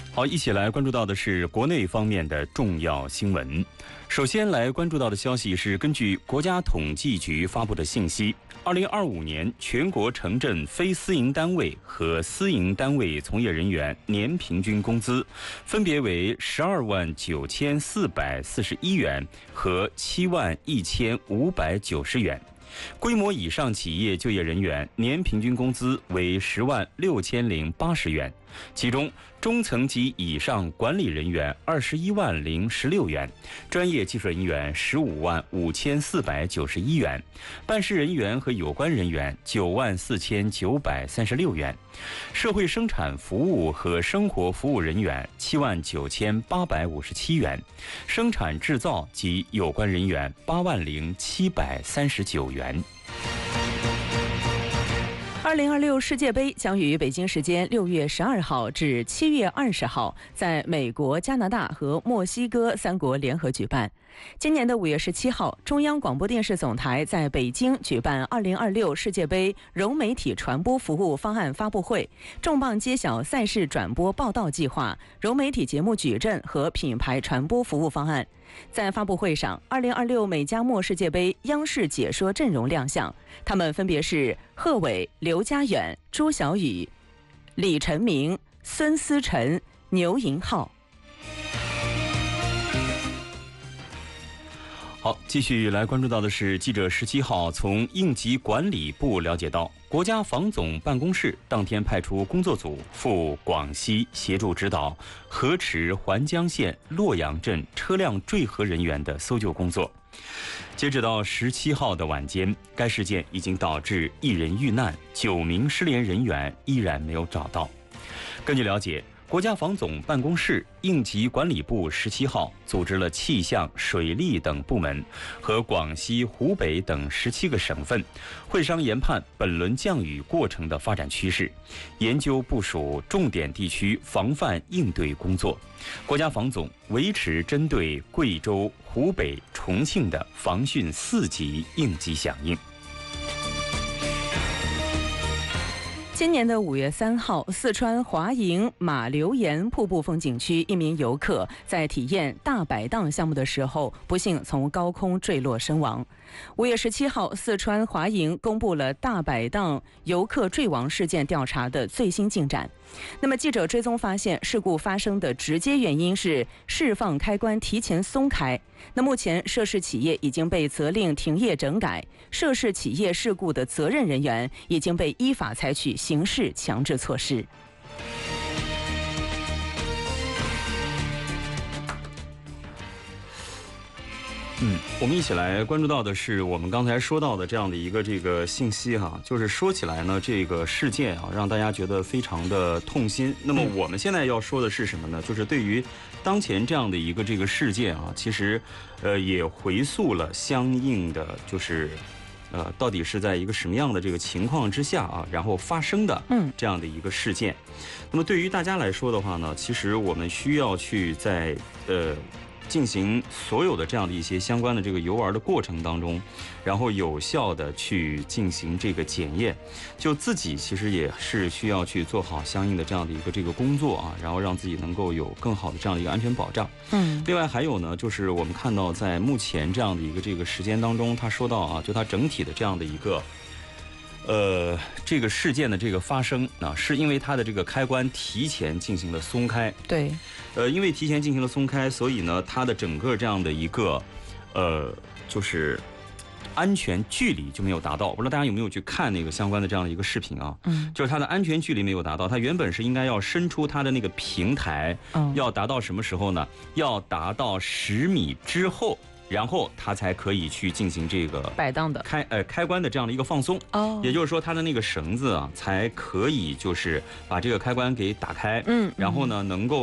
好，一起来关注到的是国内方面的重要新闻。首先来关注到的消息是，根据国家统计局发布的信息，2025年全国城镇非私营单位和私营单位从业人员年平均工资分别为129441元和71590元。规模以上企业就业人员年平均工资为106080元，其中中层及以上管理人员210016元，专业技术人员155491元，办事人员和有关人员94936元，社会生产服务和生活服务人员79857元，生产制造及有关人员80739元。 2026世界杯将于北京时间6月12号至7月20号在美国、加拿大和墨西哥3国联合举办。今年的5月17号，中央广播电视总台在北京举办2026世界杯融媒体传播服务方案发布会，重磅揭晓赛事转播报道计划、融媒体节目矩阵和品牌传播服务方案。在发布会上，2026美加墨世界杯央视解说阵容亮相，他们分别是贺炜、刘佳远、朱晓宇、李晨明、孙思辰、牛银浩。 好，继续来关注到的是，记者17号从应急管理部了解到，国家防总办公室当天派出工作组赴广西协助指导河池环江县洛阳镇车辆坠河人员的搜救工作。截止到17号的晚间，该事件已经导致1人遇难，9名失联人员依然没有找到。根据了解，国家防总办公室、应急管理部17号组织了气象、水利等部门和广西、湖北等17个省份，会商研判本轮降雨过程的发展趋势，研究部署重点地区防范应对工作。国家防总维持针对贵州、湖北、重庆的防汛4级应急响应。 今年的5月3号，四川华营马留岩瀑布风景区一名游客在体验大摆荡项目的时候，不幸从高空坠落身亡。5月17号，四川华营公布了大摆荡游客坠亡事件调查的最新进展。那么，记者追踪发现，事故发生的直接原因是释放开关提前松开。那目前，涉事企业已经被责令停业整改，涉事企业事故的责任人员已经被依法采取刑事强制措施。 我们一起来关注到的是我们刚才说到的这样的一个这个信息哈，就是说起来呢，这个事件啊，让大家觉得非常的痛心。那么我们现在要说的是什么呢？就是对于当前这样的一个这个事件啊，其实也回溯了相应的就是到底是在一个什么样的这个情况之下啊，然后发生的这样的一个事件。那么对于大家来说的话呢，其实我们需要去在进行所有的这样的一些相关的这个游玩的过程当中，然后有效的去进行这个检验，就自己其实也是需要去做好相应的这样的一个这个工作啊，然后让自己能够有更好的这样的一个安全保障。另外还有呢，就是我们看到在目前这样的一个这个时间当中，他说到啊，就他整体的这样的一个这个事件的这个发生啊，是因为它的这个开关提前进行了松开。 对， 因为提前进行了松开，所以呢，它的整个这样的一个就是安全距离就没有达到。我不知道大家有没有去看那个相关的这样的一个视频啊？就是它的安全距离没有达到，它原本是应该要伸出它的那个平台，要达到什么时候呢？要达到10米之后。然后它才可以去进行这个摆荡的开关的这样的一个放松。也就是说它的那个绳子啊，才可以就是把这个开关给打开。然后呢，能够